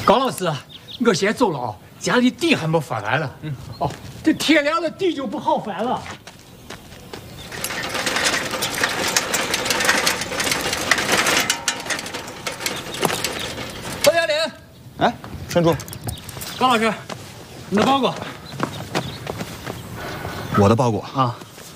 高老师，我先走了啊，家里地还没翻完了。哦，这天凉了，地就不好翻了。高家林， 哎，顺住。 高老师，你的包裹。 我的包裹啊。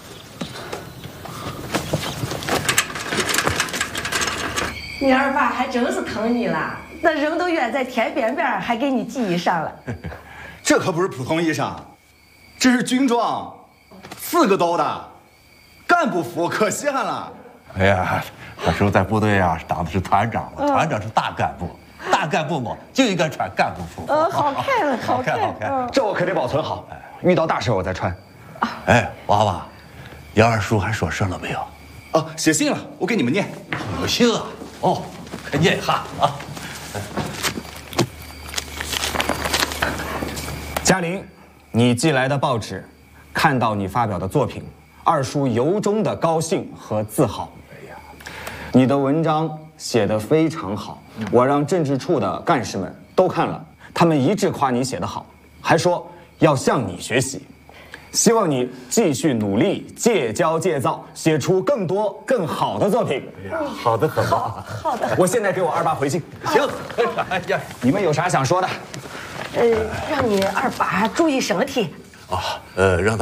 你二爸还真是疼你了，那人都远在天边边，还给你寄衣裳了。 这可不是普通衣裳，这是军装，4个兜的，干部服，可稀罕了。 哎呀，那时候在部队啊，当的是团长嘛，团长是大干部，大干部嘛就应该穿干部服。 好看了，好看。 这我可得保存好，遇到大事我再穿。 哎，娃娃，杨二叔还说事了没有？ 哦，写信了，我给你们念。 有信啊？哦，快念一下啊。 嘉玲，你寄来的报纸，看到你发表的作品，二叔由衷的高兴和自豪。哎呀，你的文章写得非常好，我让政治处的干事们都看了，他们一致夸你写得好，还说要向你学习。希望你继续努力，戒骄戒躁，写出更多更好的作品。 好的很吧？ 好的。 我现在给我二爸回信。 行。哎呀， 你们有啥想说的？ 让你二爸注意身体。 啊，让他。